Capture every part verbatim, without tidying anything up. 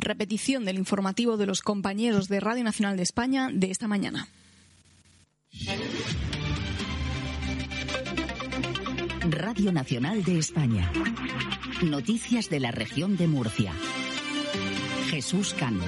Repetición del informativo de los compañeros de Radio Nacional de España de esta mañana. Radio Nacional de España. Noticias de la región de Murcia. Jesús Cano.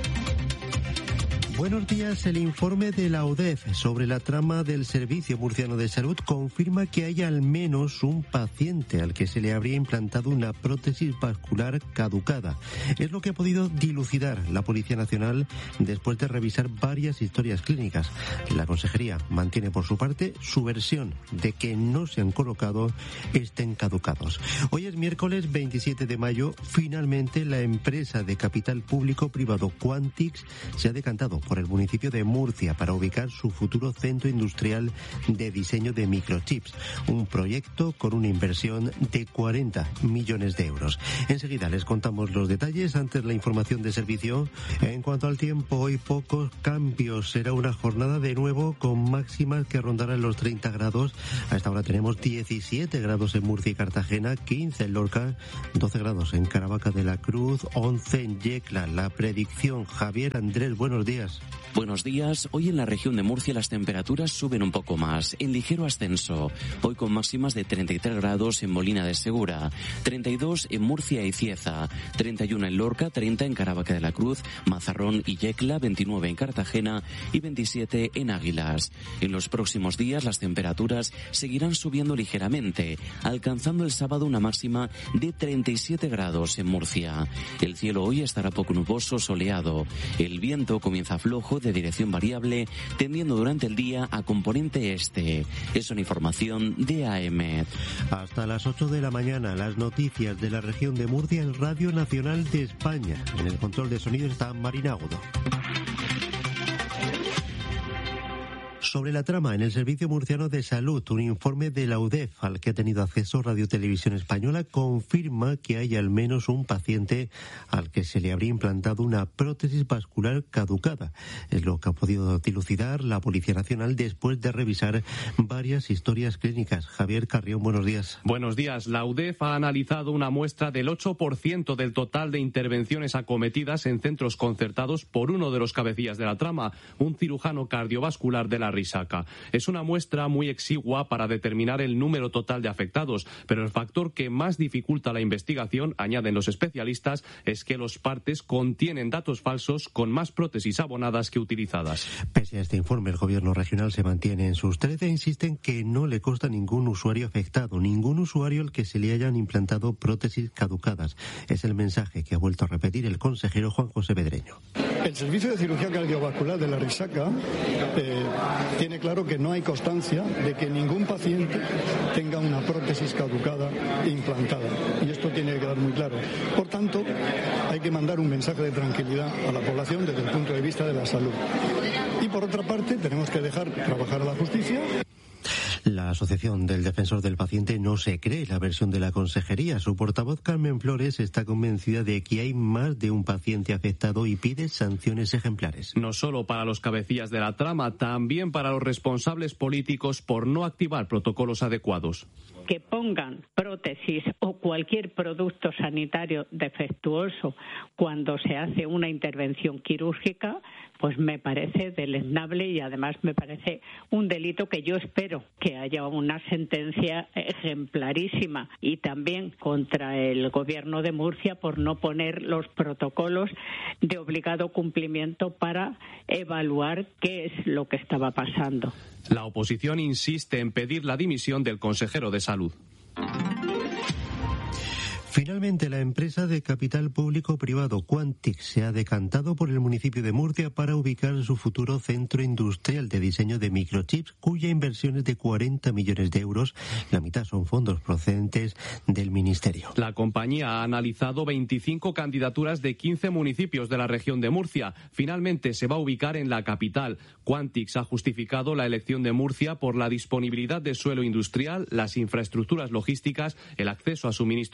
Buenos días. El informe de la U D E F sobre la trama del Servicio Murciano de Salud confirma que hay al menos un paciente al que se le habría implantado una prótesis vascular caducada. Es lo que ha podido dilucidar la Policía Nacional después de revisar varias historias clínicas. La Consejería mantiene por su parte su versión de que no se han colocado estén caducados. Hoy es miércoles veintisiete de mayo. Finalmente la empresa de capital público-privado Quantix se ha decantado por el municipio de Murcia para ubicar su futuro centro industrial de diseño de microchips, un proyecto con una inversión de cuarenta millones de euros. Enseguida les contamos los detalles. Antes la información de servicio. En cuanto al tiempo, hoy pocos cambios. Será una jornada de nuevo con máximas que rondarán los treinta grados. A esta hora tenemos diecisiete grados en Murcia y Cartagena, quince en Lorca, doce grados en Caravaca de la Cruz, once en Yecla. La predicción, Javier Andrés, buenos días. Buenos días. Hoy en la región de Murcia las temperaturas suben un poco más, en ligero ascenso. Hoy con máximas de treinta y tres grados en Molina de Segura, treinta y dos en Murcia y Cieza, treinta y uno en Lorca, treinta en Caravaca de la Cruz, Mazarrón y Yecla, veintinueve en Cartagena y veintisiete en Águilas. En los próximos días las temperaturas seguirán subiendo ligeramente, alcanzando el sábado una máxima de treinta y siete grados en Murcia. El cielo hoy estará poco nuboso, soleado. El viento comienza flojo de dirección variable, tendiendo durante el día a componente este. Es una información de A E M E D. Hasta las ocho de la mañana, las noticias de la región de Murcia en Radio Nacional de España. En el control de sonido está Marina Agudo. Sobre la trama en el Servicio Murciano de Salud, un informe de la U D E F al que ha tenido acceso Radio Televisión Española confirma que hay al menos un paciente al que se le habría implantado una prótesis vascular caducada. Es lo que ha podido dilucidar la Policía Nacional después de revisar varias historias clínicas. Javier Carrión, buenos días. Buenos días. La U D E F ha analizado una muestra del ocho por ciento del total de intervenciones acometidas en centros concertados por uno de los cabecillas de la trama, un cirujano cardiovascular de la Risaca. Es una muestra muy exigua para determinar el número total de afectados, pero el factor que más dificulta la investigación, añaden los especialistas, es que los partes contienen datos falsos con más prótesis abonadas que utilizadas. Pese a este informe, el gobierno regional se mantiene en sus trece e insisten que no le consta ningún usuario afectado, ningún usuario al que se le hayan implantado prótesis caducadas. Es el mensaje que ha vuelto a repetir el consejero Juan José Pedreño. El Servicio de Cirugía Cardiovascular de la Risaca eh, tiene claro que no hay constancia de que ningún paciente tenga una prótesis caducada implantada. Y esto tiene que quedar muy claro. Por tanto, hay que mandar un mensaje de tranquilidad a la población desde el punto de vista de la salud. Y por otra parte, tenemos que dejar trabajar a la justicia. La Asociación del Defensor del Paciente no se cree la versión de la Consejería. Su portavoz, Carmen Flores, está convencida de que hay más de un paciente afectado y pide sanciones ejemplares. No solo para los cabecillas de la trama, también para los responsables políticos por no activar protocolos adecuados. Que pongan prótesis o cualquier producto sanitario defectuoso cuando se hace una intervención quirúrgica, pues me parece deleznable y además me parece un delito que yo espero que haya una sentencia ejemplarísima, y también contra el gobierno de Murcia por no poner los protocolos de obligado cumplimiento para evaluar qué es lo que estaba pasando. La oposición insiste en pedir la dimisión del consejero de Salud. Finalmente, la empresa de capital público-privado Quantix se ha decantado por el municipio de Murcia para ubicar su futuro centro industrial de diseño de microchips, cuya inversión es de cuarenta millones de euros. La mitad son fondos procedentes del Ministerio. La compañía ha analizado veinticinco candidaturas de quince municipios de la región de Murcia. Finalmente se va a ubicar en la capital. Quantix ha justificado la elección de Murcia por la disponibilidad de suelo industrial, las infraestructuras logísticas, el acceso a suministros tecnológicos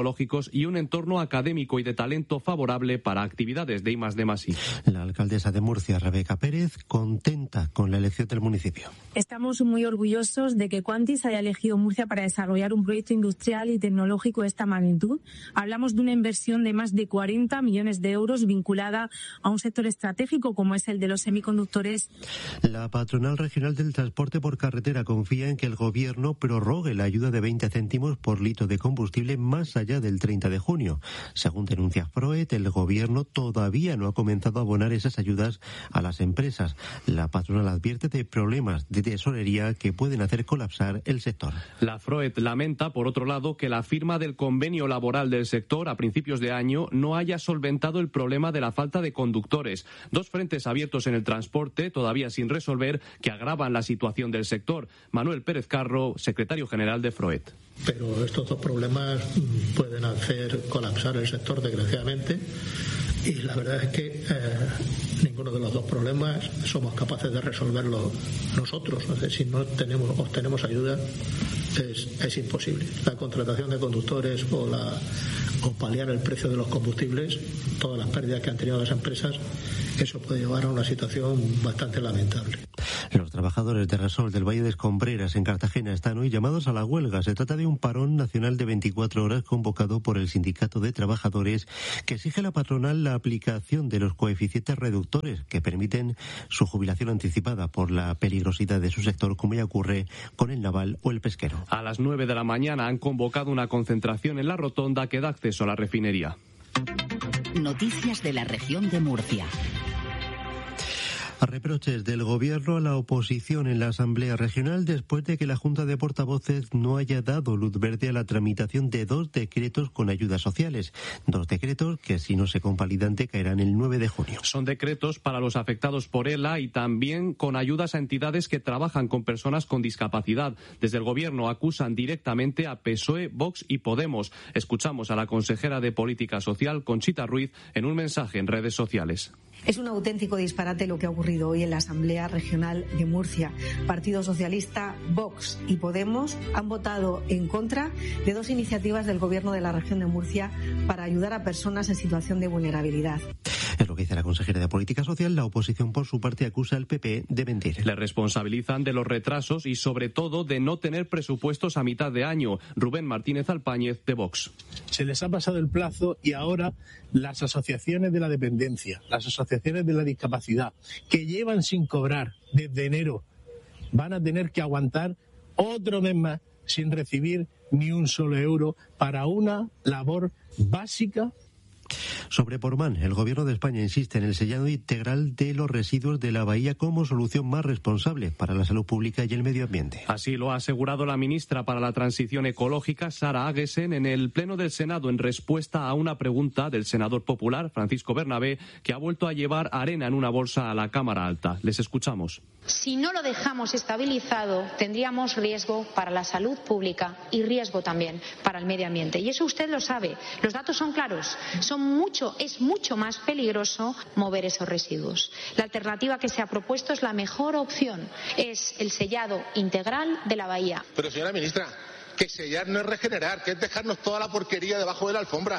tecnológicos y un entorno académico y de talento favorable para actividades de I más D más I. La alcaldesa de Murcia, Rebeca Pérez, contenta con la elección del municipio. Estamos muy orgullosos de que Quantis haya elegido Murcia para desarrollar un proyecto industrial y tecnológico de esta magnitud. Hablamos de una inversión de más de cuarenta millones de euros vinculada a un sector estratégico como es el de los semiconductores. La patronal regional del transporte por carretera confía en que el gobierno prorrogue la ayuda de veinte céntimos por litro de combustible más allá del treinta de junio. Según denuncia Froet, el gobierno todavía no ha comenzado a abonar esas ayudas a las empresas. La patronal advierte de problemas de tesorería que pueden hacer colapsar el sector. La Froet lamenta, por otro lado, que la firma del convenio laboral del sector a principios de año no haya solventado el problema de la falta de conductores. Dos frentes abiertos en el transporte, todavía sin resolver, que agravan la situación del sector. Manuel Pérez Carro, secretario general de Froet. Pero estos dos problemas pueden hacer colapsar el sector, desgraciadamente. Y la verdad es que eh, ninguno de los dos problemas somos capaces de resolverlo nosotros. Es decir, si no tenemos, obtenemos ayuda, es, es imposible. La contratación de conductores o, la, o paliar el precio de los combustibles, todas las pérdidas que han tenido las empresas, eso puede llevar a una situación bastante lamentable. Los trabajadores de Repsol del Valle de Escombreras en Cartagena están hoy llamados a la huelga. Se trata de un parón nacional de veinticuatro horas convocado por el Sindicato de Trabajadores que exige a la patronal la aplicación de los coeficientes reductores que permiten su jubilación anticipada por la peligrosidad de su sector, como ya ocurre con el naval o el pesquero. A las nueve de la mañana han convocado una concentración en la rotonda que da acceso a la refinería. Noticias de la región de Murcia. A reproches del Gobierno a la oposición en la Asamblea Regional después de que la Junta de Portavoces no haya dado luz verde a la tramitación de dos decretos con ayudas sociales. Dos decretos que, si no se convalidan, caerán el nueve de junio. Son decretos para los afectados por ELA y también con ayudas a entidades que trabajan con personas con discapacidad. Desde el Gobierno acusan directamente a P S O E, Vox y Podemos. Escuchamos a la consejera de Política Social, Conchita Ruiz, en un mensaje en redes sociales. Es un auténtico disparate lo que ha ocurrido hoy en la Asamblea Regional de Murcia. Partido Socialista, Vox y Podemos han votado en contra de dos iniciativas del Gobierno de la región de Murcia para ayudar a personas en situación de vulnerabilidad. Es lo que dice la consejera de Política Social. La oposición, por su parte, acusa al P P de mentir. Le responsabilizan de los retrasos y, sobre todo, de no tener presupuestos a mitad de año. Rubén Martínez Alpáñez, de Vox. Se les ha pasado el plazo y ahora las asociaciones de la dependencia, las asociaciones de la discapacidad, que llevan sin cobrar desde enero, van a tener que aguantar otro mes más sin recibir ni un solo euro para una labor básica. Sobre Portmán, el Gobierno de España insiste en el sellado integral de los residuos de la bahía como solución más responsable para la salud pública y el medio ambiente. Así lo ha asegurado la ministra para la Transición Ecológica, Sara Agesen, en el Pleno del Senado en respuesta a una pregunta del senador popular, Francisco Bernabé, que ha vuelto a llevar arena en una bolsa a la Cámara Alta. Les escuchamos. Si no lo dejamos estabilizado, tendríamos riesgo para la salud pública y riesgo también para el medio ambiente. Y eso usted lo sabe. Los datos son claros. Son mucho, es mucho más peligroso mover esos residuos. La alternativa que se ha propuesto es la mejor opción. Es el sellado integral de la bahía. Pero, señora ministra, que sellar no es regenerar, que es dejarnos toda la porquería debajo de la alfombra.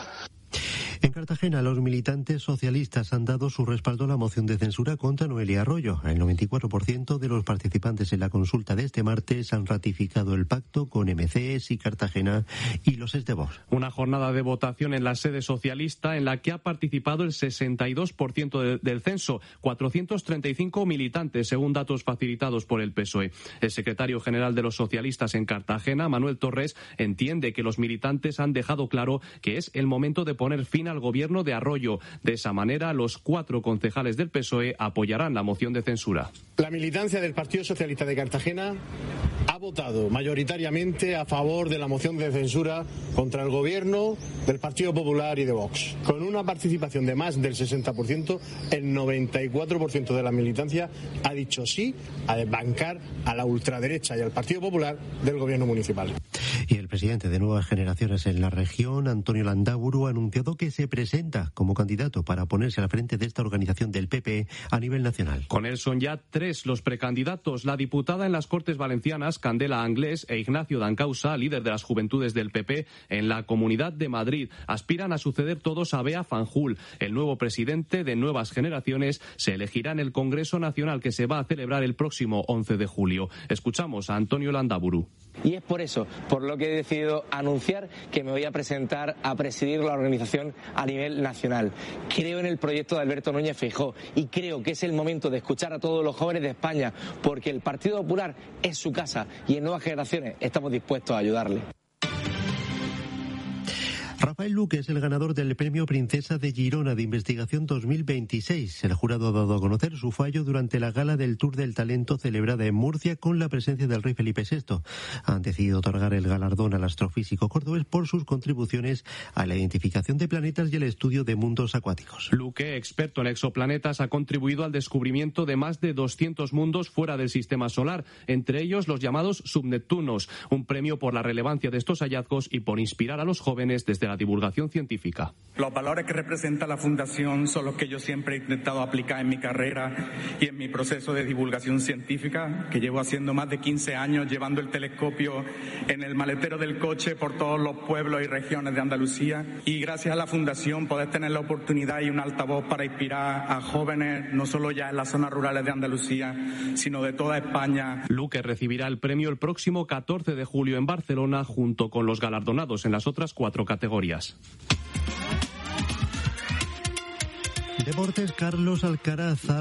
En Cartagena, los militantes socialistas han dado su respaldo a la moción de censura contra Noelia Arroyo. El noventa y cuatro por ciento de los participantes en la consulta de este martes han ratificado el pacto con M C S y Cartagena y los S de Vox. Una jornada de votación en la sede socialista en la que ha participado el sesenta y dos por ciento de, del censo, cuatrocientos treinta y cinco militantes, según datos facilitados por el P S O E. El secretario general de los socialistas en Cartagena, Manuel Torres, entiende que los militantes han dejado claro que es el momento de poner fin al gobierno de Arroyo. De esa manera, los cuatro concejales del P S O E apoyarán la moción de censura. La militancia del Partido Socialista de Cartagena ha votado mayoritariamente a favor de la moción de censura contra el gobierno del Partido Popular y de Vox. Con una participación de más del sesenta por ciento, el noventa y cuatro por ciento de la militancia ha dicho sí a desbancar a la ultraderecha y al Partido Popular del gobierno municipal. Y el presidente de Nuevas Generaciones en la región, Antonio Landaburu, ha anunciado que se presenta como candidato para ponerse al frente de esta organización del P P a nivel nacional. Con él son ya tres los precandidatos. La diputada en las Cortes Valencianas, Candela Anglés, e Ignacio Dancausa, líder de las Juventudes del P P en la Comunidad de Madrid. Aspiran a suceder todos a Bea Fanjul. El nuevo presidente de Nuevas Generaciones se elegirá en el Congreso Nacional que se va a celebrar el próximo once de julio. Escuchamos a Antonio Landaburu. Y es por eso, por lo que he decidido anunciar que me voy a presentar a presidir la organización a nivel nacional. Creo en el proyecto de Alberto Núñez Feijóo y creo que es el momento de escuchar a todos los jóvenes de España, porque el Partido Popular es su casa y en Nuevas Generaciones estamos dispuestos a ayudarle. Rafael Luque es el ganador del Premio Princesa de Girona de Investigación dos mil veintiséis. El jurado ha dado a conocer su fallo durante la gala del Tour del Talento celebrada en Murcia con la presencia del rey Felipe sexto. Han decidido otorgar el galardón al astrofísico cordobés por sus contribuciones a la identificación de planetas y el estudio de mundos acuáticos. Luque, experto en exoplanetas, ha contribuido al descubrimiento de más de doscientos mundos fuera del sistema solar, entre ellos los llamados subneptunos, un premio por la relevancia de estos hallazgos y por inspirar a los jóvenes desde la divulgación científica. Los valores que representa la Fundación son los que yo siempre he intentado aplicar en mi carrera y en mi proceso de divulgación científica, que llevo haciendo más de quince años, llevando el telescopio en el maletero del coche por todos los pueblos y regiones de Andalucía. Y gracias a la Fundación poder tener la oportunidad y un altavoz para inspirar a jóvenes, no solo ya en las zonas rurales de Andalucía, sino de toda España. Luque recibirá el premio el próximo catorce de julio en Barcelona, junto con los galardonados en las otras cuatro categorías. Deportes, Carlos Alcaraz.